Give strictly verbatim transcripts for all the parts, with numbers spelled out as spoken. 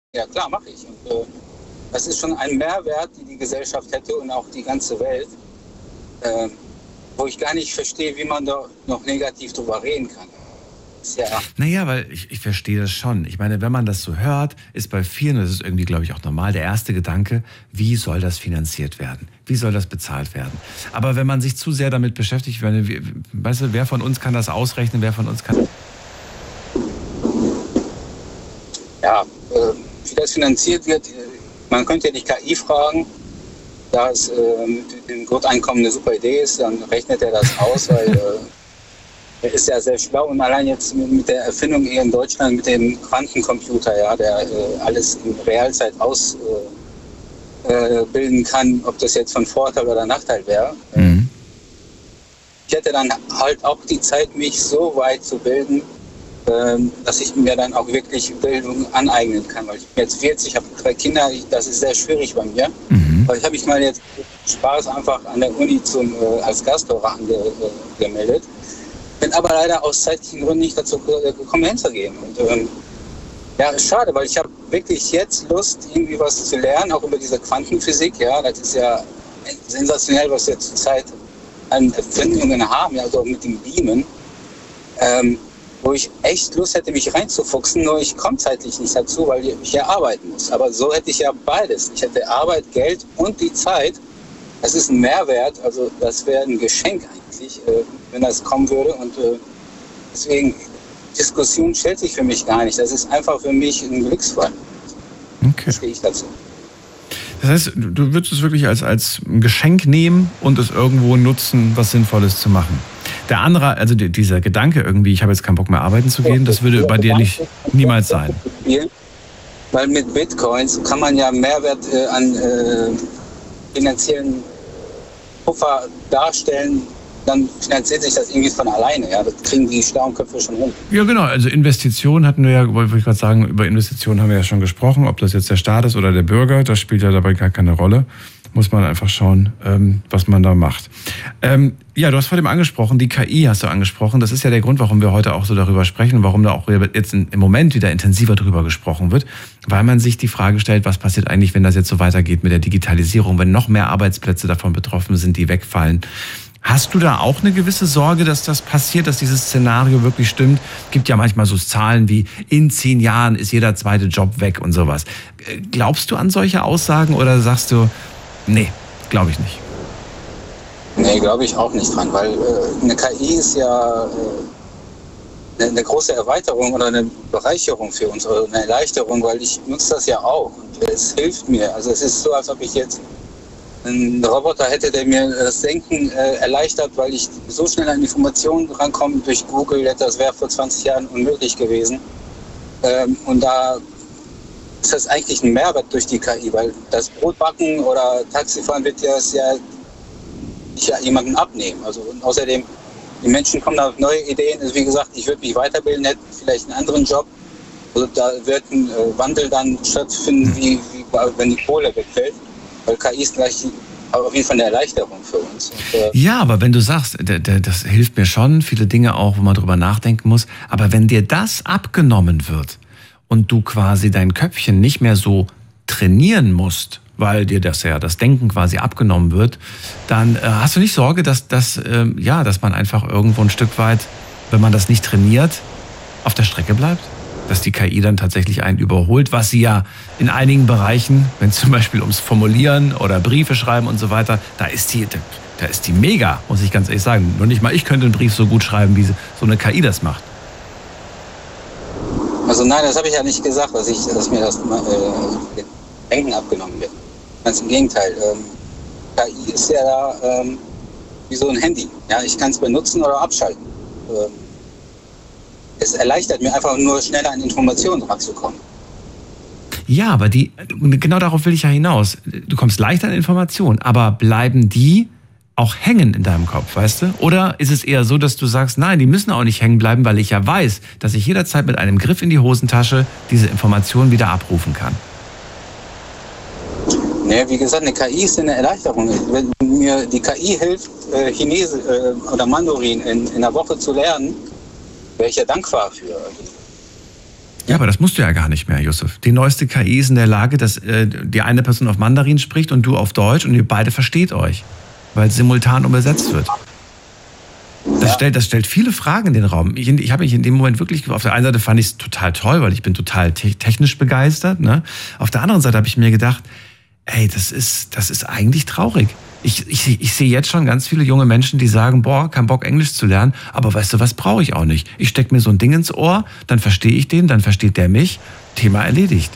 Ja, klar, mache ich. Und, äh, das ist schon ein Mehrwert, den die Gesellschaft hätte und auch die ganze Welt, äh, wo ich gar nicht verstehe, wie man da noch negativ drüber reden kann. Ja. Naja, weil ich, ich verstehe das schon. Ich meine, wenn man das so hört, ist bei vielen, das ist irgendwie, glaube ich, auch normal, der erste Gedanke, wie soll das finanziert werden? Wie soll das bezahlt werden? Aber wenn man sich zu sehr damit beschäftigt, wenn, weißt du, wer von uns kann das ausrechnen, wer von uns kann... Ja, äh, wie das finanziert wird, man könnte ja die K I fragen, da es äh, mit dem Grundeinkommen eine super Idee ist, dann rechnet er das aus, weil äh, er ist ja sehr schlau und allein jetzt mit der Erfindung hier in Deutschland mit dem Quantencomputer, ja, der äh, alles in Realzeit ausbilden äh, äh, kann, ob das jetzt von Vorteil oder Nachteil wäre. Mhm. Ich hätte dann halt auch die Zeit, mich so weit zu bilden, dass ich mir dann auch wirklich Bildung aneignen kann. Weil ich bin jetzt vierzig, habe drei Kinder, das ist sehr schwierig bei mir. Mhm. Weil ich habe mich mal jetzt Spaß einfach an der Uni zum, äh, als Gastlehrer angemeldet. Bin aber leider aus zeitlichen Gründen nicht dazu gekommen, hinzugehen. Und ähm, ja, ist schade, weil ich habe wirklich jetzt Lust, irgendwie was zu lernen, auch über diese Quantenphysik. Ja, das ist ja sensationell, was wir zurzeit an Erfindungen haben, ja, also mit dem Beamen. Ähm, wo ich echt Lust hätte, mich reinzufuchsen, nur ich komme zeitlich nicht dazu, weil ich ja arbeiten muss. Aber so hätte ich ja beides. Ich hätte Arbeit, Geld und die Zeit. Das ist ein Mehrwert, also das wäre ein Geschenk eigentlich, wenn das kommen würde. Und deswegen, Diskussion stellt sich für mich gar nicht. Das ist einfach für mich ein Glücksfall. Okay. Das stehe ich dazu. Das heißt, du würdest es wirklich als, als ein Geschenk nehmen und es irgendwo nutzen, was Sinnvolles zu machen. Der andere, also dieser Gedanke irgendwie, ich habe jetzt keinen Bock mehr arbeiten zu gehen, das würde bei dir nicht niemals sein. Weil mit Bitcoins kann man ja Mehrwert äh, an äh, finanziellen Puffer darstellen, dann finanziert sich das irgendwie von alleine. Ja? Das kriegen die schlauen Köpfe schon hin. Ja, genau. Also Investitionen hatten wir ja, wollte ich gerade sagen, über Investitionen haben wir ja schon gesprochen. Ob das jetzt der Staat ist oder der Bürger, das spielt ja dabei gar keine Rolle. Muss man einfach schauen, ähm, was man da macht. Ähm, ja, du hast vor dem angesprochen, die K I hast du angesprochen. Das ist ja der Grund, warum wir heute auch so darüber sprechen und warum da auch jetzt im Moment wieder intensiver darüber gesprochen wird, weil man sich die Frage stellt, was passiert eigentlich, wenn das jetzt so weitergeht mit der Digitalisierung, wenn noch mehr Arbeitsplätze davon betroffen sind, die wegfallen. Hast du da auch eine gewisse Sorge, dass das passiert, dass dieses Szenario wirklich stimmt? Es gibt ja manchmal so Zahlen wie, in zehn Jahren ist jeder zweite Job weg und sowas. Glaubst du an solche Aussagen oder sagst du, nee, glaube ich nicht? Nee, glaube ich auch nicht dran, weil äh, eine K I ist ja äh, eine, eine große Erweiterung oder eine Bereicherung für uns oder eine Erleichterung, weil ich nutze das ja auch und es hilft mir. Also es ist so, als ob ich jetzt einen Roboter hätte, der mir das Denken äh, erleichtert, weil ich so schnell an Informationen rankomme durch Google. Das wäre vor zwanzig Jahren unmöglich gewesen. Ähm, und da ist das eigentlich ein Mehrwert durch die K I, weil das Brotbacken oder Taxifahren wird ja, ja nicht jemanden abnehmen. Also und außerdem, die Menschen kommen auf neue Ideen. Also wie gesagt, ich würde mich weiterbilden, hätte vielleicht einen anderen Job. Also da wird ein äh, Wandel dann stattfinden, wie, wie wenn die Kohle wegfällt. Weil K I ist gleich auf jeden Fall eine Erleichterung für uns. Und, äh ja, aber wenn du sagst, das hilft mir schon, viele Dinge auch, wo man drüber nachdenken muss, aber wenn dir das abgenommen wird und du quasi dein Köpfchen nicht mehr so trainieren musst, weil dir das ja das Denken quasi abgenommen wird, dann äh, hast du nicht Sorge, dass, dass, äh, ja, dass man einfach irgendwo ein Stück weit, wenn man das nicht trainiert, auf der Strecke bleibt? Dass die K I dann tatsächlich einen überholt, was sie ja in einigen Bereichen, wenn es zum Beispiel ums Formulieren oder Briefe schreiben und so weiter, da ist die, da ist die mega, muss ich ganz ehrlich sagen. Nur nicht mal ich könnte einen Brief so gut schreiben, wie so eine K I das macht. Also nein, das habe ich ja nicht gesagt, dass, ich, dass mir das äh, Denken abgenommen wird. Ganz im Gegenteil. Ähm, K I ist ja da ähm, wie so ein Handy. Ja, ich kann es benutzen oder abschalten. Ähm, Es erleichtert mir einfach nur schneller an Informationen ranzukommen. Ja, aber die, genau darauf will ich ja hinaus. Du kommst leichter an Informationen, aber bleiben die auch hängen in deinem Kopf, weißt du? Oder ist es eher so, dass du sagst, nein, die müssen auch nicht hängen bleiben, weil ich ja weiß, dass ich jederzeit mit einem Griff in die Hosentasche diese Informationen wieder abrufen kann? Naja, wie gesagt, eine K I ist eine Erleichterung. Wenn mir die K I hilft, äh, Chinesisch äh, oder Mandarin in, in einer Woche zu lernen, wäre ich ja dankbar für. Ja, aber das musst du ja gar nicht mehr, Yusuf. Die neueste K I ist in der Lage, dass äh, die eine Person auf Mandarin spricht und du auf Deutsch und ihr beide versteht euch, weil es simultan übersetzt wird. Das, ja. stellt, das stellt viele Fragen in den Raum. Ich, ich habe mich in dem Moment wirklich, auf der einen Seite fand ich es total toll, weil ich bin total te- technisch begeistert. Ne? Auf der anderen Seite habe ich mir gedacht, ey, das ist, das ist eigentlich traurig. Ich, ich, ich sehe jetzt schon ganz viele junge Menschen, die sagen, boah, kein Bock Englisch zu lernen, aber weißt du was, brauche ich auch nicht. Ich stecke mir so ein Ding ins Ohr, dann verstehe ich den, dann versteht der mich, Thema erledigt.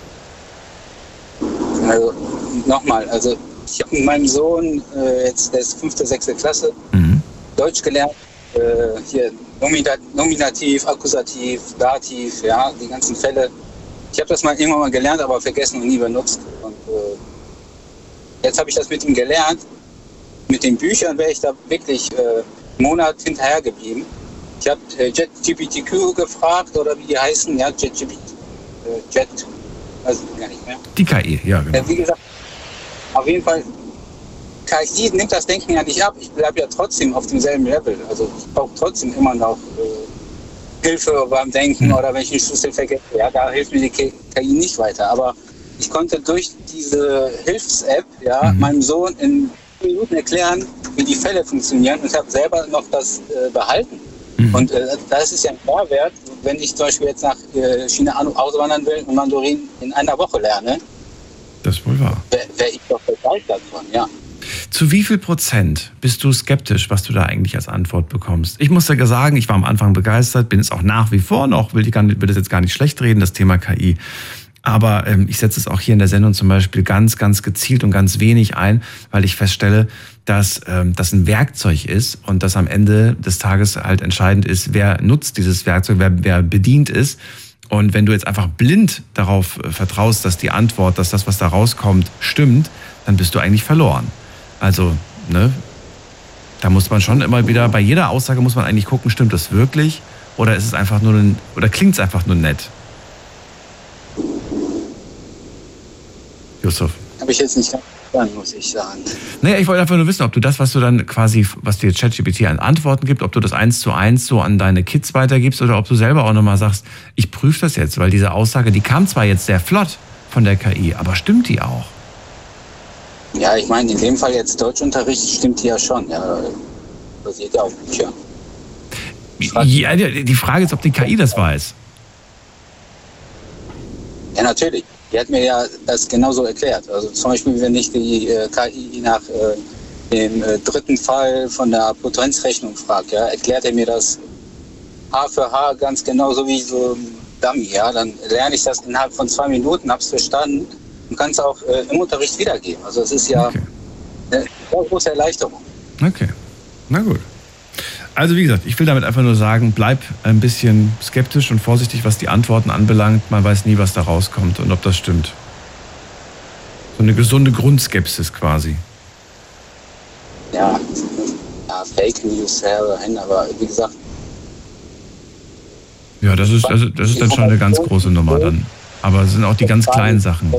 Also nochmal, also ich habe mit meinem Sohn, äh, jetzt der ist fünfte, sechste Klasse, mhm. Deutsch gelernt, äh, hier Nominativ, Akkusativ, Dativ, ja, die ganzen Fälle. Ich habe das mal irgendwann mal gelernt, aber vergessen und nie benutzt. Und, äh, Jetzt habe ich das mit ihm gelernt. Mit den Büchern wäre ich da wirklich äh, einen Monat hinterher geblieben. Ich habe äh, JetGPT gefragt oder wie die heißen, ja, JetGPT, äh, Jet, weiß ich gar nicht mehr. Die K I, ja, genau. Äh, wie gesagt, auf jeden Fall, K I nimmt das Denken ja nicht ab. Ich bleibe ja trotzdem auf demselben Level. Also ich brauche trotzdem immer noch äh, Hilfe beim Denken mhm. oder wenn ich einen Schlüssel vergesse. Ja, da hilft mir die K I nicht weiter. Aber ich konnte durch diese Hilfs-App ja, mhm. meinem Sohn in Minuten erklären, wie die Fälle funktionieren und ich habe selber noch das äh, behalten. Mhm. Und äh, das ist ja ein Mehrwert, wenn ich zum Beispiel jetzt nach äh, China auswandern will und Mandarin in einer Woche lerne. Das ist wohl wahr. Wäre wär ich doch begeistert von, ja. Zu wie viel Prozent bist du skeptisch, was du da eigentlich als Antwort bekommst? Ich muss ja sagen, ich war am Anfang begeistert, bin es auch nach wie vor noch, will, die, will das jetzt gar nicht schlecht reden, das Thema K I. Aber ähm, ich setze es auch hier in der Sendung zum Beispiel ganz, ganz gezielt und ganz wenig ein, weil ich feststelle, dass ähm, das ein Werkzeug ist und dass am Ende des Tages halt entscheidend ist, wer nutzt dieses Werkzeug, wer, wer bedient ist. Und wenn du jetzt einfach blind darauf vertraust, dass die Antwort, dass das, was da rauskommt, stimmt, dann bist du eigentlich verloren. Also, ne, da muss man schon immer wieder, bei jeder Aussage muss man eigentlich gucken, stimmt das wirklich oder ist es einfach nur, ein, oder klingt es einfach nur nett? Yusuf. Habe ich jetzt nicht verstanden, muss ich sagen. Naja, ich wollte einfach nur wissen, ob du das, was du dann quasi, was dir ChatGPT an Antworten gibt, ob du das eins zu eins so an deine Kids weitergibst oder ob du selber auch nochmal sagst, ich prüfe das jetzt, weil diese Aussage, die kam zwar jetzt sehr flott von der K I, aber stimmt die auch? Ja, ich meine, in dem Fall jetzt Deutschunterricht stimmt die ja schon. Ja, basiert ja auf Büchern. Ja, die Frage ist, ob die K I das weiß. Ja, natürlich. Die hat mir ja das genauso erklärt. Also zum Beispiel, wenn ich die äh, K I nach äh, dem äh, dritten Fall von der Potenzrechnung frage, ja, erklärt er mir das H für H ganz genau, so wie so ein Dummy. Ja, dann lerne ich das innerhalb von zwei Minuten, hab's verstanden und kann es auch äh, im Unterricht wiedergeben. Also es ist ja okay. Eine sehr große Erleichterung. Okay, na gut. Also wie gesagt, ich will damit einfach nur sagen, bleib ein bisschen skeptisch und vorsichtig, was die Antworten anbelangt. Man weiß nie, was da rauskommt und ob das stimmt. So eine gesunde Grundskepsis quasi. Ja, ja Fake News hin, aber wie gesagt. Ja, das ist, also, das ist dann schon eine ganz große Nummer dann. Aber es sind auch die ganz kleinen Sachen.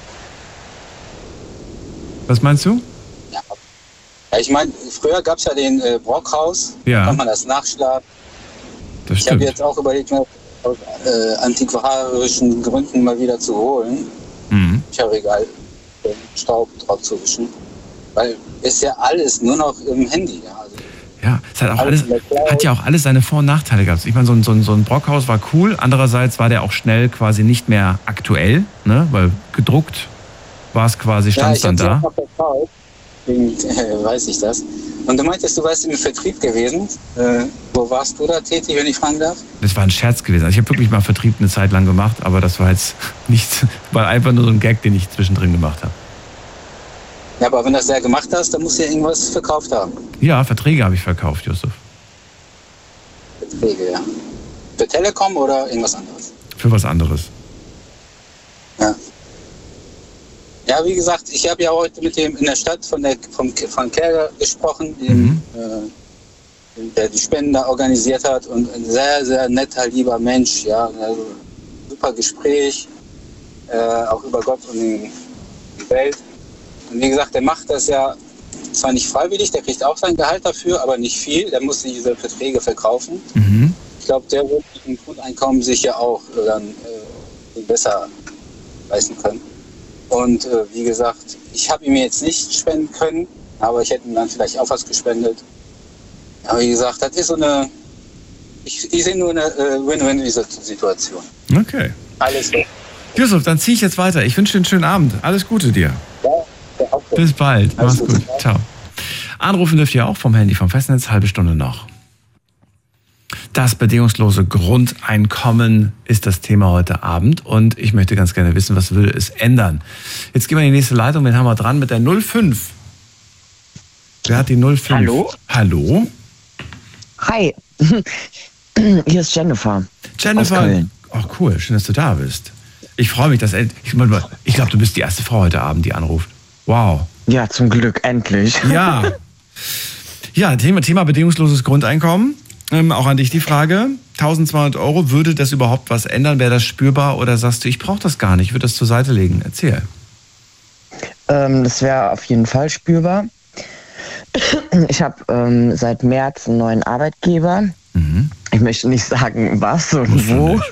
Was meinst du? Ja. Ja, ich meine, früher gab es ja den äh, Brockhaus, ja. Da kann man das nachschlagen. Das ich habe jetzt auch überlegt, mir aus äh, antiquarischen Gründen mal wieder zu holen. Mhm. Bücherregal, äh, Staub drauf zu wischen. Weil ist ja alles nur noch im Handy. Ja, also ja es hat, auch alles, hat ja auch alles seine Vor- und Nachteile gehabt. Ich meine, so ein, so, ein, so ein Brockhaus war cool. Andererseits war der auch schnell quasi nicht mehr aktuell, ne? Weil gedruckt war es quasi, stand es ja, dann da. Deswegen äh, weiß ich das. Und du meintest, du warst im Vertrieb gewesen. Äh, wo warst du da tätig, wenn ich fragen darf? Das war ein Scherz gewesen. Also ich habe wirklich mal Vertrieb eine Zeit lang gemacht, aber das war jetzt nicht, war einfach nur so ein Gag, den ich zwischendrin gemacht habe. Ja, aber wenn du das ja gemacht hast, dann musst du ja irgendwas verkauft haben. Ja, Verträge habe ich verkauft, Yusuf. Verträge, ja. Für Telekom oder irgendwas anderes? Für was anderes. Ja. Ja, wie gesagt, ich habe ja heute mit dem in der Stadt von der vom, von Kerger gesprochen, dem, mhm. äh, der die Spenden da organisiert hat und ein sehr, sehr netter, lieber Mensch, ja, also super Gespräch, äh, auch über Gott und die Welt. Und wie gesagt, der macht das ja zwar nicht freiwillig, der kriegt auch sein Gehalt dafür, aber nicht viel, der muss diese Verträge verkaufen. Mhm. Ich glaube, der wird mit dem Grundeinkommen sich ja auch äh, dann äh, besser leisten können. Und äh, wie gesagt, ich habe ihm jetzt nicht spenden können, aber ich hätte ihm dann vielleicht auch was gespendet. Aber wie gesagt, das ist so eine, ich, ich sehe nur eine äh, Win-Win-Situation. Okay. Alles gut. Yusuf, dann ziehe ich jetzt weiter. Ich wünsche dir einen schönen Abend. Alles Gute dir. Ja, ja auch. Bis bald. Alles Mach's gut. Ciao. Anrufen dürft ihr auch vom Handy, vom Festnetz, halbe Stunde noch. Das bedingungslose Grundeinkommen ist das Thema heute Abend und ich möchte ganz gerne wissen, was würde es ändern? Jetzt gehen wir in die nächste Leitung, wen haben wir dran mit der null fünf? Wer hat die null fünf? Hallo? Hallo? Hi, hier ist Jennifer. Jennifer, aus Köln. Oh cool, schön, dass du da bist. Ich freue mich, dass ich, ich glaube, du bist die erste Frau heute Abend, die anruft. Wow. Ja, zum Glück, endlich. Ja. Ja, Thema, Thema bedingungsloses Grundeinkommen. Ähm, auch an dich die Frage. eintausendzweihundert Euro, würde das überhaupt was ändern? Wäre das spürbar oder sagst du, ich brauche das gar nicht, ich würde das zur Seite legen? Erzähl. Ähm, das wäre auf jeden Fall spürbar. Ich habe ähm, seit März einen neuen Arbeitgeber. Mhm. Ich möchte nicht sagen, was und Musst wo.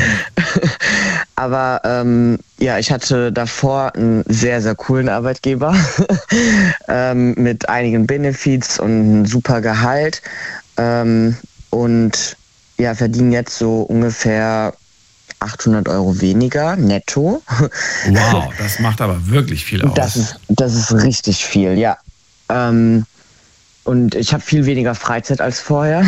Aber ähm, ja, ich hatte davor einen sehr, sehr coolen Arbeitgeber ähm, mit einigen Benefits und einem super Gehalt. Ähm, und ja, verdiene jetzt so ungefähr achthundert Euro weniger netto. Wow, das macht aber wirklich viel aus. Das ist, das ist richtig viel, ja. Ähm, und ich habe viel weniger Freizeit als vorher.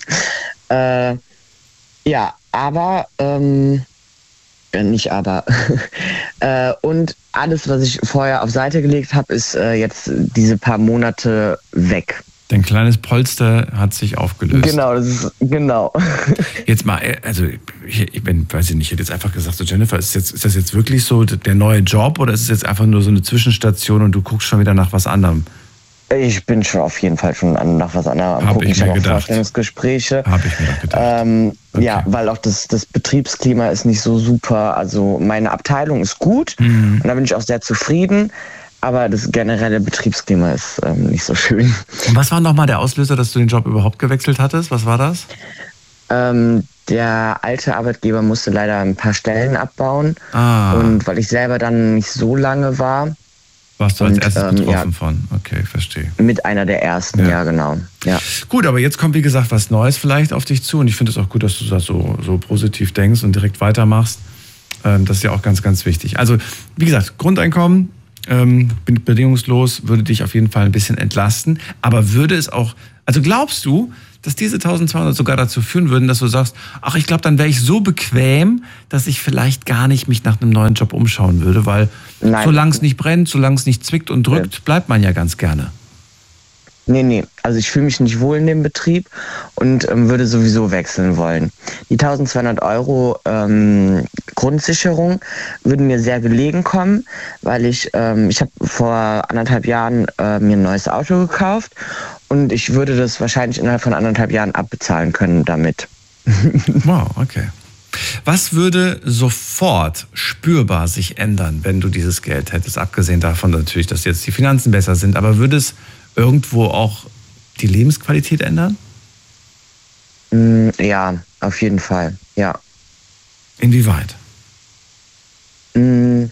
äh, ja, aber, ähm, nicht aber. äh, und alles, was ich vorher auf Seite gelegt habe, ist äh, jetzt diese paar Monate weg. Dein kleines Polster hat sich aufgelöst. Genau, das ist, genau. Jetzt mal, also ich, ich bin, weiß ich nicht, ich hätte jetzt einfach gesagt, so Jennifer, ist, jetzt, ist das jetzt wirklich so der neue Job oder ist es jetzt einfach nur so eine Zwischenstation und du guckst schon wieder nach was anderem? Ich bin schon auf jeden Fall schon nach was anderem am Hab gucken. ich Ich mir habe auch gedacht. Vorstellungsgespräche. Habe ich mir doch gedacht. Ähm, Okay. Ja, weil auch das, das Betriebsklima ist nicht so super. Also meine Abteilung ist gut Mhm. und da bin ich auch sehr zufrieden. Aber das generelle Betriebsklima ist ähm, nicht so schön. Und was war nochmal der Auslöser, dass du den Job überhaupt gewechselt hattest? Was war das? Ähm, der alte Arbeitgeber musste leider ein paar Stellen abbauen. Ah. Und weil ich selber dann nicht so lange war, Warst du als und, erstes ähm, betroffen ja. von? Okay, verstehe. mit einer der ersten, Ja. ja, genau. Ja. Gut, aber jetzt kommt, wie gesagt, was Neues vielleicht auf dich zu. Und ich finde es auch gut, dass du das so, so positiv denkst und direkt weitermachst. Ähm, das ist ja auch ganz, ganz wichtig. Also, wie gesagt, Grundeinkommen, ähm, bedingungslos, würde dich auf jeden Fall ein bisschen entlasten. Aber würde es auch, also glaubst du, dass diese eintausendzweihundert sogar dazu führen würden, dass du sagst, ach, ich glaube, dann wäre ich so bequem, dass ich vielleicht gar nicht mich nach einem neuen Job umschauen würde, weil Nein. solange es nicht brennt, solange es nicht zwickt und drückt, bleibt man ja ganz gerne. Nee, nee, also ich fühle mich nicht wohl in dem Betrieb und ähm, würde sowieso wechseln wollen. Die eintausendzweihundert Euro ähm, Grundsicherung würden mir sehr gelegen kommen, weil ich, ähm, ich habe vor anderthalb Jahren äh, mir ein neues Auto gekauft und ich würde das wahrscheinlich innerhalb von anderthalb Jahren abbezahlen können damit. Wow, okay. Was würde sofort spürbar sich ändern, wenn du dieses Geld hättest? Abgesehen davon natürlich, dass jetzt die Finanzen besser sind, aber würde es irgendwo auch die Lebensqualität ändern? Mm, ja, auf jeden Fall, ja. Inwieweit? Mm.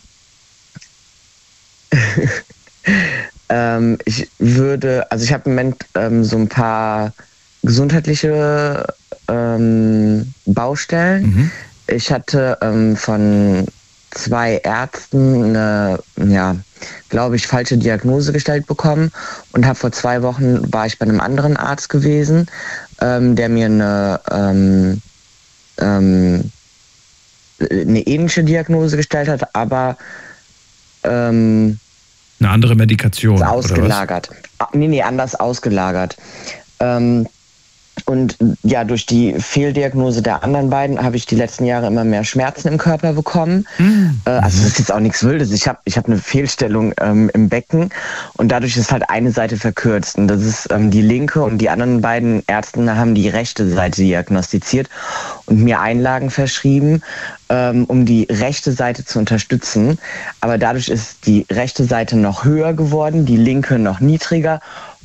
ähm, ich würde, also ich habe im Moment ähm, so ein paar gesundheitliche ähm, Baustellen. Mhm. Ich hatte ähm, von zwei Ärzten eine, ja, glaube ich, falsche Diagnose gestellt bekommen und habe vor zwei Wochen war ich bei einem anderen Arzt gewesen, ähm, der mir eine, ähm, ähm, eine ähnliche Diagnose gestellt hat, aber ähm, eine andere Medikation ausgelagert. Oder was? Nee, nee, anders ausgelagert. Ähm, Und ja, durch die Fehldiagnose der anderen beiden habe ich die letzten Jahre immer mehr Schmerzen im Körper bekommen. Mhm. Äh, also das ist jetzt auch nichts Wildes. Ich habe ich hab eine Fehlstellung ähm, im Becken und dadurch ist halt eine Seite verkürzt. Und das ist ähm, die linke und die anderen beiden Ärzte haben die rechte Seite diagnostiziert und mir Einlagen verschrieben, ähm, um die rechte Seite zu unterstützen. Aber dadurch ist die rechte Seite noch höher geworden, die linke noch niedriger.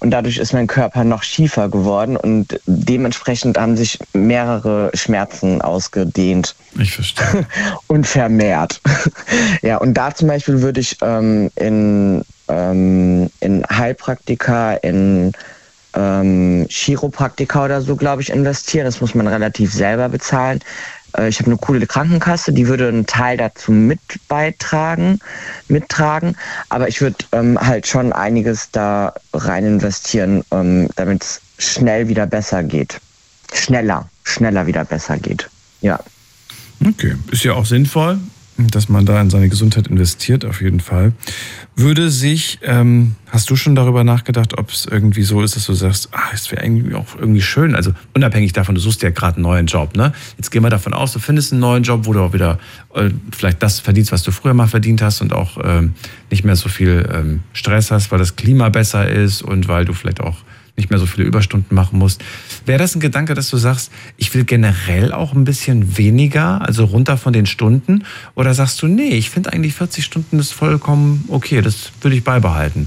und dadurch ist mein Körper noch schiefer geworden und dementsprechend haben sich mehrere Schmerzen ausgedehnt. Ich verstehe. Und vermehrt. Ja, und da zum Beispiel würde ich ähm, in, ähm, in Heilpraktika, in ähm, Chiropraktika oder so, glaube ich, investieren. Das muss man relativ selber bezahlen. Ich habe eine coole Krankenkasse, die würde einen Teil dazu mit beitragen, mittragen, aber ich würde ähm, halt schon einiges da rein investieren, ähm, damit es schnell wieder besser geht. Schneller, schneller wieder besser geht. Ja. Okay, ist ja auch sinnvoll, dass man da in seine Gesundheit investiert, auf jeden Fall. Würde sich, ähm, hast du schon darüber nachgedacht, ob es irgendwie so ist, dass du sagst, ah, es wäre irgendwie auch irgendwie schön, also unabhängig davon, du suchst ja gerade einen neuen Job, ne? Jetzt gehen wir davon aus, du findest einen neuen Job, wo du auch wieder äh, vielleicht das verdienst, was du früher mal verdient hast und auch ähm, nicht mehr so viel ähm, Stress hast, weil das Klima besser ist und weil du vielleicht auch nicht mehr so viele Überstunden machen musst. Wäre das ein Gedanke, dass du sagst, ich will generell auch ein bisschen weniger, also runter von den Stunden? Oder sagst du, nee, ich finde eigentlich vierzig Stunden ist vollkommen okay, das würde ich beibehalten?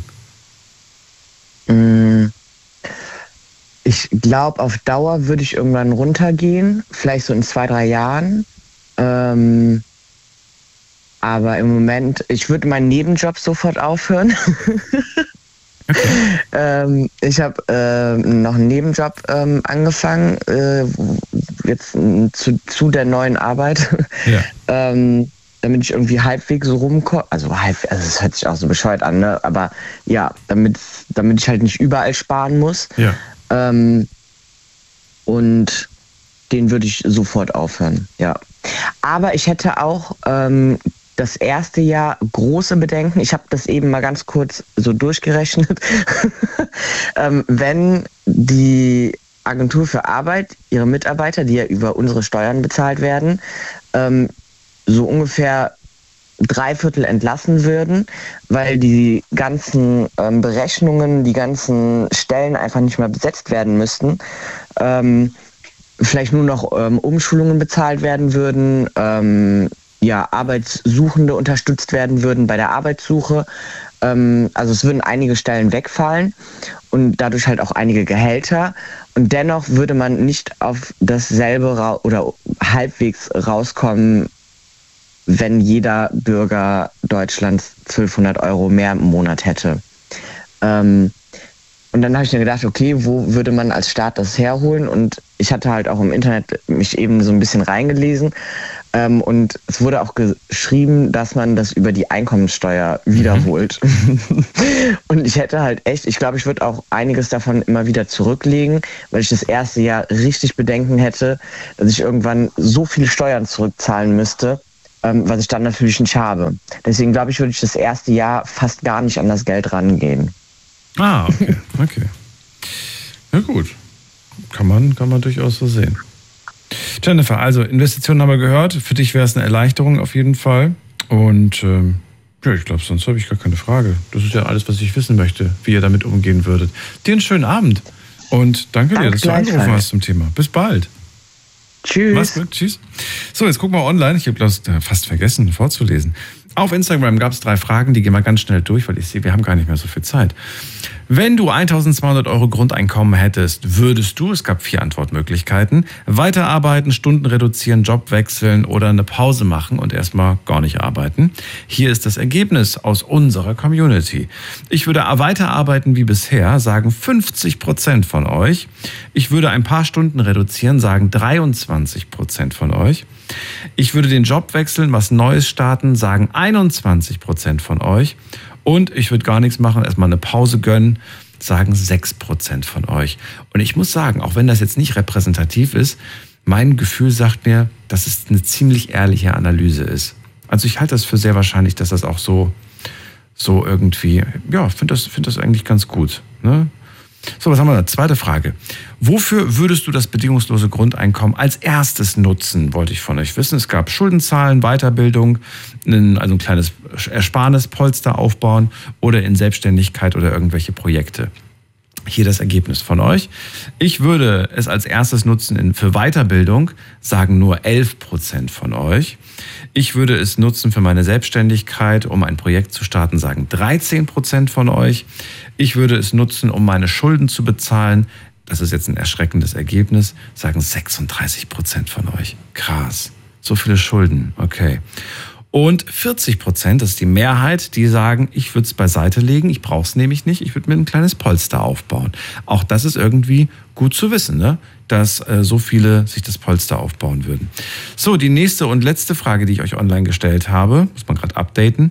Ich glaube, auf Dauer würde ich irgendwann runtergehen, vielleicht so in zwei, drei Jahren. Ähm, aber im Moment, ich würde meinen Nebenjob sofort aufhören. Okay. ähm, ich habe äh, noch einen Nebenjob ähm, angefangen, äh, jetzt äh, zu, zu der neuen Arbeit, ja. ähm, damit ich irgendwie halbwegs so rumkomme. Also halb, also das hört sich auch so bescheuert an, ne? Aber ja, damit, damit ich halt nicht überall sparen muss. Ja. Ähm, und den würde ich sofort aufhören, ja. Aber ich hätte auch ähm, das erste Jahr große Bedenken. Ich habe das eben mal ganz kurz so durchgerechnet. ähm, wenn die Agentur für Arbeit, ihre Mitarbeiter, die ja über unsere Steuern bezahlt werden, ähm, so ungefähr drei Viertel entlassen würden, weil die ganzen ähm, Berechnungen, die ganzen Stellen einfach nicht mehr besetzt werden müssten, ähm, vielleicht nur noch ähm, Umschulungen bezahlt werden würden, ähm, ja, Arbeitssuchende unterstützt werden würden bei der Arbeitssuche. Ähm, also es würden einige Stellen wegfallen und dadurch halt auch einige Gehälter. Und dennoch würde man nicht auf dasselbe ra- oder halbwegs rauskommen, wenn jeder Bürger Deutschlands zwölfhundert Euro mehr im Monat hätte. Ähm, und dann habe ich mir gedacht, okay, wo würde man als Staat das herholen? Und ich hatte halt auch im Internet mich eben so ein bisschen reingelesen. Ähm, und es wurde auch geschrieben, dass man das über die Einkommensteuer wiederholt. Mhm. Und ich hätte halt echt, ich glaube, ich würde auch einiges davon immer wieder zurücklegen, weil ich das erste Jahr richtig Bedenken hätte, dass ich irgendwann so viel Steuern zurückzahlen müsste, ähm, was ich dann natürlich nicht habe. Deswegen glaube ich, würde ich das erste Jahr fast gar nicht an das Geld rangehen. Ah, okay, okay. Ja gut, kann man, kann man durchaus so sehen. Jennifer, also Investitionen haben wir gehört. Für dich wäre es eine Erleichterung auf jeden Fall. Und ähm, ja, ich glaube, sonst habe ich gar keine Frage. Das ist ja alles, was ich wissen möchte, wie ihr damit umgehen würdet. Dir einen schönen Abend. Und danke dir, dass du angerufen hast zum Thema. Bis bald. Tschüss. Mach's gut, tschüss. So, jetzt gucken wir online. Ich habe das fast vergessen vorzulesen. Auf Instagram gab es drei Fragen, die gehen wir ganz schnell durch, weil ich sehe, wir haben gar nicht mehr so viel Zeit. Wenn du eintausendzweihundert Euro Grundeinkommen hättest, würdest du, es gab vier Antwortmöglichkeiten, weiterarbeiten, Stunden reduzieren, Job wechseln oder eine Pause machen und erstmal gar nicht arbeiten? Hier ist das Ergebnis aus unserer Community. Ich würde weiterarbeiten wie bisher, sagen fünfzig Prozent von euch. Ich würde ein paar Stunden reduzieren, sagen dreiundzwanzig Prozent von euch. Ich würde den Job wechseln, was Neues starten, sagen einundzwanzig Prozent von euch. Und ich würde gar nichts machen, erstmal eine Pause gönnen, sagen sechs Prozent von euch. Und ich muss sagen, auch wenn das jetzt nicht repräsentativ ist, mein Gefühl sagt mir, dass es eine ziemlich ehrliche Analyse ist. Also ich halte das für sehr wahrscheinlich, dass das auch so, so irgendwie, ja, ich finde das, find das eigentlich ganz gut, ne? So, was haben wir da? Zweite Frage. Wofür würdest du das bedingungslose Grundeinkommen als erstes nutzen, wollte ich von euch wissen. Es gab Schuldenzahlen, Weiterbildung, also ein kleines Ersparnispolster aufbauen oder in Selbstständigkeit oder irgendwelche Projekte. Hier das Ergebnis von euch. Ich würde es als erstes nutzen in, für Weiterbildung, sagen nur elf Prozent von euch. Ich würde es nutzen für meine Selbstständigkeit, um ein Projekt zu starten, sagen dreizehn Prozent von euch. Ich würde es nutzen, um meine Schulden zu bezahlen. Das ist jetzt ein erschreckendes Ergebnis, sagen sechsunddreißig Prozent von euch. Krass, so viele Schulden, okay. Und vierzig Prozent, das ist die Mehrheit, die sagen, ich würde es beiseite legen, ich brauche es nämlich nicht, ich würde mir ein kleines Polster aufbauen. Auch das ist irgendwie gut zu wissen, ne? Dass äh, so viele sich das Polster aufbauen würden. So, die nächste und letzte Frage, die ich euch online gestellt habe, muss man gerade updaten.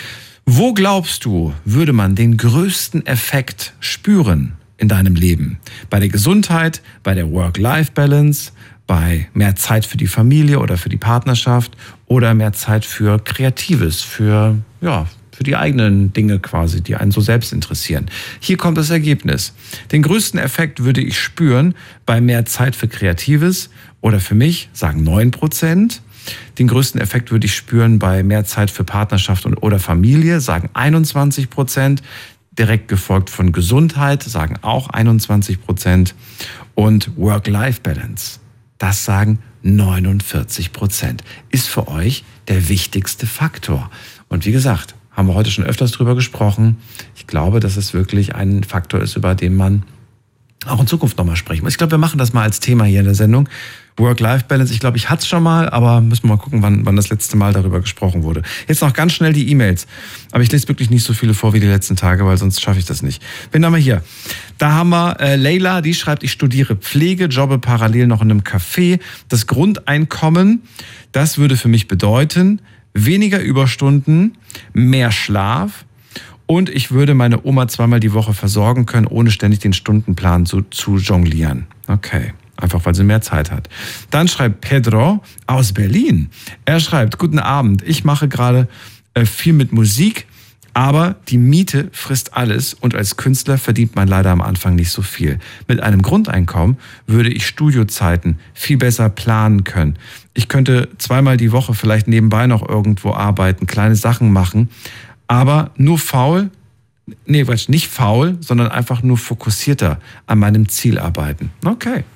Wo glaubst du, würde man den größten Effekt spüren in deinem Leben? Bei der Gesundheit, bei der Work-Life-Balance, bei mehr Zeit für die Familie oder für die Partnerschaft oder mehr Zeit für Kreatives, für, ja, für die eigenen Dinge quasi, die einen so selbst interessieren. Hier kommt das Ergebnis. Den größten Effekt würde ich spüren bei mehr Zeit für Kreatives oder für mich, sagen neun Prozent. Den größten Effekt würde ich spüren bei mehr Zeit für Partnerschaft und, oder Familie, sagen einundzwanzig Prozent. Direkt gefolgt von Gesundheit, sagen auch einundzwanzig Prozent. Und Work-Life-Balance, das sagen neunundvierzig Prozent. Ist für euch der wichtigste Faktor. Und wie gesagt, haben wir heute schon öfters drüber gesprochen. Ich glaube, dass es wirklich ein Faktor ist, über den man auch in Zukunft nochmal sprechen muss. Ich glaube, wir machen das mal als Thema hier in der Sendung. Work-Life-Balance, ich glaube, ich hatte es schon mal, aber müssen wir mal gucken, wann, wann das letzte Mal darüber gesprochen wurde. Jetzt noch ganz schnell die E-Mails. Aber ich lese wirklich nicht so viele vor wie die letzten Tage, weil sonst schaffe ich das nicht. Wen haben wir hier? Da haben wir äh, Leila, die schreibt, ich studiere Pflege, jobbe parallel noch in einem Café. Das Grundeinkommen, das würde für mich bedeuten, weniger Überstunden, mehr Schlaf und ich würde meine Oma zweimal die Woche versorgen können, ohne ständig den Stundenplan zu, zu jonglieren. Okay. Einfach, weil sie mehr Zeit hat. Dann schreibt Pedro aus Berlin. Er schreibt, guten Abend, ich mache gerade äh, viel mit Musik, aber die Miete frisst alles und als Künstler verdient man leider am Anfang nicht so viel. Mit einem Grundeinkommen würde ich Studiozeiten viel besser planen können. Ich könnte zweimal die Woche vielleicht nebenbei noch irgendwo arbeiten, kleine Sachen machen, aber nur faul, nee, Quatsch, nicht faul, sondern einfach nur fokussierter an meinem Ziel arbeiten. Okay.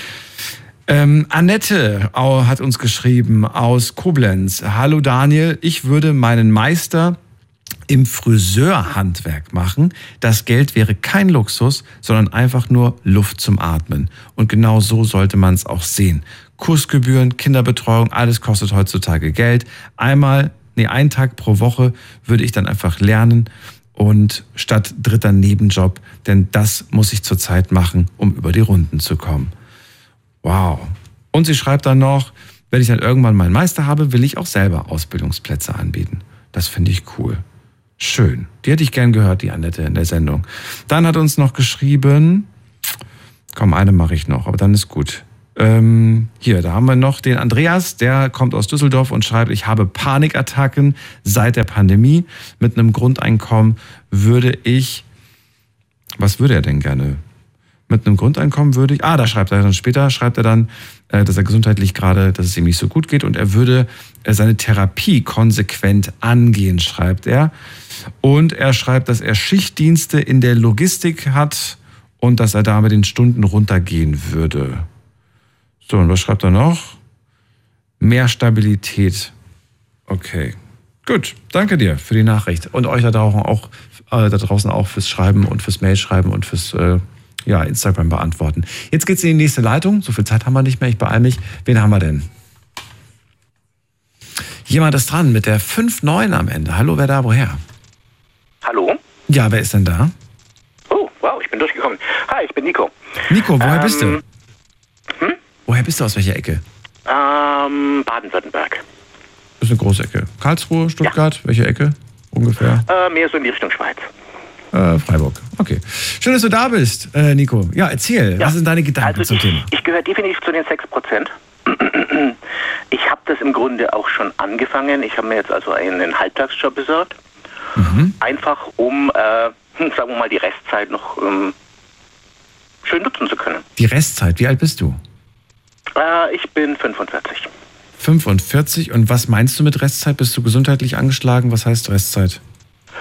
Ähm, Annette hat uns geschrieben aus Koblenz. Hallo Daniel, ich würde meinen Meister im Friseurhandwerk machen. Das Geld wäre kein Luxus, sondern einfach nur Luft zum Atmen. Und genau so sollte man es auch sehen. Kursgebühren, Kinderbetreuung, alles kostet heutzutage Geld. Einmal, nee, einen Tag pro Woche würde ich dann einfach lernen und statt dritter Nebenjob, denn das muss ich zurzeit machen, um über die Runden zu kommen. Wow. Und sie schreibt dann noch, wenn ich dann irgendwann meinen Meister habe, will ich auch selber Ausbildungsplätze anbieten. Das finde ich cool. Schön. Die hätte ich gern gehört, die Annette in der Sendung. Dann hat uns noch geschrieben, komm, eine mache ich noch, aber dann ist gut. Ähm, hier, da haben wir noch den Andreas, der kommt aus Düsseldorf und schreibt, ich habe Panikattacken seit der Pandemie. Mit einem Grundeinkommen würde ich, was würde er denn gerne? Mit einem Grundeinkommen würde ich, ah, da schreibt er dann später, schreibt er dann, äh, dass er gesundheitlich gerade, dass es ihm nicht so gut geht und er würde äh, seine Therapie konsequent angehen, schreibt er. Und er schreibt, dass er Schichtdienste in der Logistik hat und dass er da mit den Stunden runtergehen würde. So, und was schreibt er noch? Mehr Stabilität. Okay. Gut, danke dir für die Nachricht. Und euch da draußen auch, äh, da draußen auch fürs Schreiben und fürs Mailschreiben und fürs äh, ja, Instagram beantworten. Jetzt geht's in die nächste Leitung. So viel Zeit haben wir nicht mehr, ich beeile mich. Wen haben wir denn? Jemand ist dran mit der fünf neun am Ende. Hallo, wer da, woher? Hallo? Ja, wer ist denn da? Oh, wow, ich bin durchgekommen. Hi, ich bin Nico. Nico, woher ähm, bist du? Hm? Woher bist du, aus welcher Ecke? Ähm, Baden-Württemberg. Das ist eine große Ecke. Karlsruhe, Stuttgart, ja. Welche Ecke ungefähr? Äh, mehr so in die Richtung Schweiz. Äh, Freiburg, okay. Schön, dass du da bist, äh, Nico. Ja, erzähl, ja. Was sind deine Gedanken also zum ich, Thema? Ich gehöre definitiv zu den sechs Prozent. Ich habe das im Grunde auch schon angefangen. Ich habe mir jetzt also einen Halbtagsjob besorgt. Mhm. Einfach um, äh, sagen wir mal, die Restzeit noch ähm, schön nutzen zu können. Die Restzeit, wie alt bist du? Äh, ich bin fünfundvierzig. fünfundvierzig, und was meinst du mit Restzeit? Bist du gesundheitlich angeschlagen? Was heißt Restzeit?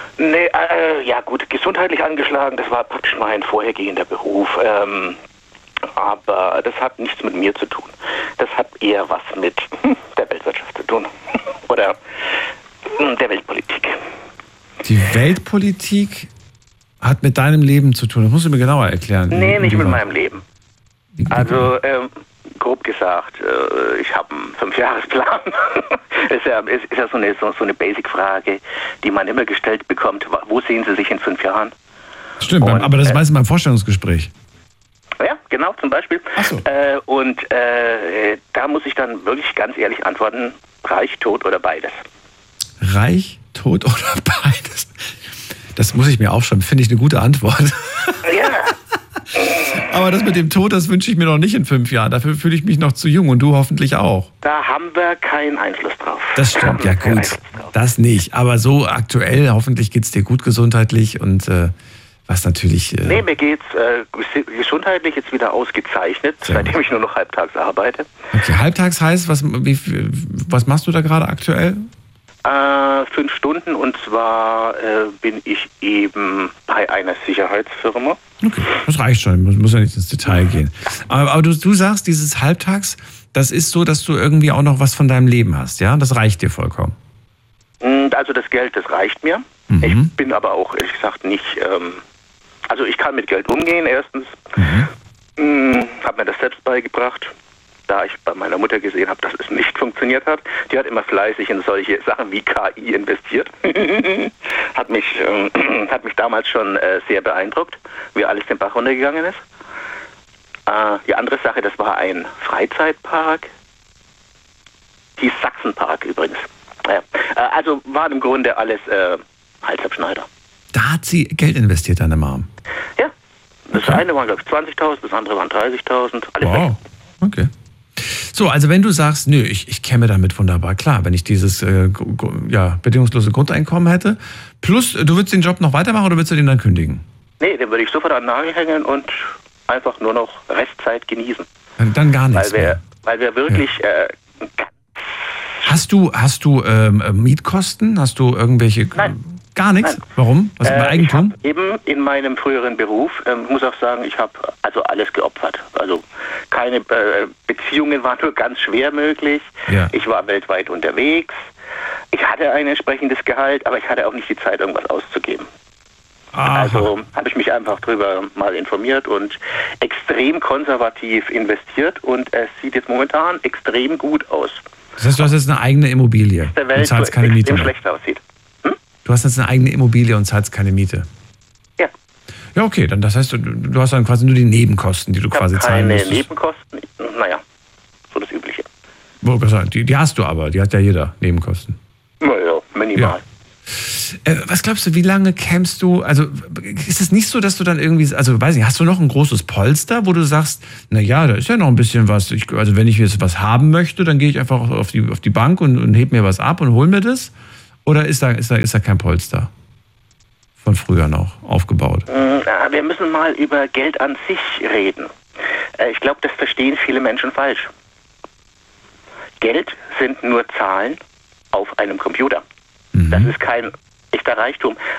Nee, äh, ja gut, gesundheitlich angeschlagen, das war praktisch mein vorhergehender Beruf. Ähm, aber das hat nichts mit mir zu tun. Das hat eher was mit der Weltwirtschaft zu tun. Oder der Weltpolitik. Die Weltpolitik hat mit deinem Leben zu tun. Das musst du mir genauer erklären. Nee, nicht mit meinem Leben. Also, ähm, grob gesagt, äh, ich habe einen Fünfjahresplan. ist, ja, ist, ist ja so eine, so, so eine Basic-Frage, die man immer gestellt bekommt. Wo sehen Sie sich in fünf Jahren? Stimmt, und, aber das ist meistens beim Vorstellungsgespräch. Ja, genau, zum Beispiel. Ach so. Äh, und äh, da muss ich dann wirklich ganz ehrlich antworten, reich, tot oder beides. Reich, tot oder beides? Das muss ich mir aufschreiben, finde ich eine gute Antwort. Ja. Aber das mit dem Tod, das wünsche ich mir noch nicht in fünf Jahren. Dafür fühle ich mich noch zu jung und du hoffentlich auch. Da haben wir keinen Einfluss drauf. Das stimmt, ja gut. Das nicht. Aber so aktuell, hoffentlich geht es dir gut gesundheitlich und äh, was natürlich... Äh nee, mir geht's äh, gesundheitlich jetzt wieder ausgezeichnet, seitdem ich nur noch halbtags arbeite. Okay, halbtags heißt, was, wie, was machst du da gerade aktuell? Äh, fünf Stunden und zwar äh, bin ich eben bei einer Sicherheitsfirma. Okay, das reicht schon, muss, muss ja nicht ins Detail gehen. Aber, aber du, du sagst, dieses Halbtags, das ist so, dass du irgendwie auch noch was von deinem Leben hast, ja? Das reicht dir vollkommen. Also das Geld, das reicht mir. Mhm. Ich bin aber auch, ehrlich gesagt, nicht... Ähm, also ich kann mit Geld umgehen, erstens. Mhm. Habe mir das selbst beigebracht. Da ich bei meiner Mutter gesehen habe, dass es nicht funktioniert hat. Die hat immer fleißig in solche Sachen wie K I investiert. hat, mich, äh, hat mich damals schon äh, sehr beeindruckt, wie alles den Bach runtergegangen ist. Äh, die andere Sache, das war ein Freizeitpark. Hieß Sachsenpark übrigens. Ja. Äh, also waren im Grunde alles äh, Halsabschneider. Da hat sie Geld investiert, deine Mom? Ja. Das Okay. eine waren, glaube ich, zwanzigtausend, das andere waren dreißigtausend. Alles Wow. weg. Okay. So, also wenn du sagst, nö, ich, ich käme damit wunderbar klar, wenn ich dieses äh, ja, bedingungslose Grundeinkommen hätte, plus du würdest den Job noch weitermachen oder würdest du den dann kündigen? Nee, den würde ich sofort an den Nagel hängen und einfach nur noch Restzeit genießen. Dann, dann gar nichts Weil wir, mehr. weil wir wirklich... Ja. Äh, Hast du, hast du ähm, Mietkosten? Hast du irgendwelche... Nein. Gar nichts? Nein. Warum? Was ist äh, mit Eigentum? Ich habe eben in meinem früheren Beruf, ähm, muss auch sagen, ich habe also alles geopfert. Also keine äh, Beziehungen waren nur ganz schwer möglich. Ja. Ich war weltweit unterwegs. Ich hatte ein entsprechendes Gehalt, aber ich hatte auch nicht die Zeit, irgendwas auszugeben. Aha. Also habe ich mich einfach drüber mal informiert und extrem konservativ investiert und es sieht jetzt momentan extrem gut aus. Das heißt, du hast jetzt eine eigene Immobilie Der und Welt zahlst keine extrem Miete mehr. schlecht aussieht. Hm? Du hast jetzt eine eigene Immobilie und zahlst keine Miete. Ja. Ja, okay, dann das heißt, du, du hast dann quasi nur die Nebenkosten, die du Ich quasi habe zahlen keine musst. Nebenkosten. Naja, so das Übliche. Die, die hast du aber, die hat ja jeder, Nebenkosten. Naja, minimal. Ja. Äh, was glaubst du, wie lange campst du? Also ist es nicht so, dass du dann irgendwie, also weiß nicht, hast du noch ein großes Polster, wo du sagst, na ja, da ist ja noch ein bisschen was. Ich, also wenn ich jetzt was haben möchte, dann gehe ich einfach auf die, auf die Bank und, und heb mir was ab und hol mir das? Oder ist da, ist da, ist da kein Polster von früher noch aufgebaut? Wir müssen mal über Geld an sich reden. Ich glaube, das verstehen viele Menschen falsch. Geld sind nur Zahlen auf einem Computer. Mhm. Das ist kein echter Reichtum.